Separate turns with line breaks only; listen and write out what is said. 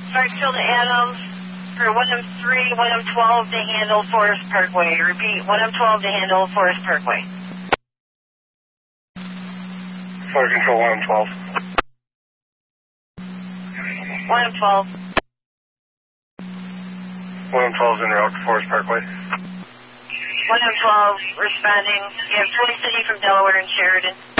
Hartsfield to Adams for 1M3, 1M12 to handle Forest Parkway. Repeat, 1M12 to handle Forest Parkway.
Fire control 1M12.
1M12.
1M12 is en route to Forest Parkway.
1M12 responding. You have Twin City from Delaware and Sheridan.